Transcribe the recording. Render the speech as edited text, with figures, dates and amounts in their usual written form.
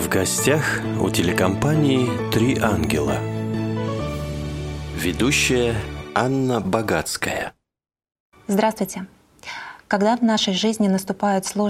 В гостях у телекомпании «Три ангела». Ведущая Анна Богатская. Здравствуйте. Когда в нашей жизни наступают сложные